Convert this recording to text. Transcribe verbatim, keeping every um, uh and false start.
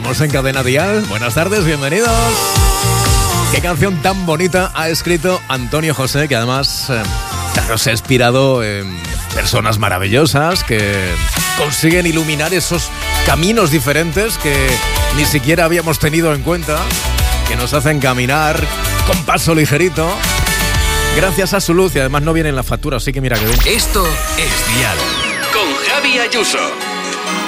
Estamos en Cadena Dial. Buenas tardes, bienvenidos. Qué canción tan bonita ha escrito Antonio José, que además eh, claro, se ha inspirado en personas maravillosas que consiguen iluminar esos caminos diferentes que ni siquiera habíamos tenido en cuenta, que nos hacen caminar con paso ligerito gracias a su luz, y además no viene en la factura, así que mira que bien. Esto es Dial con Javi Ayuso.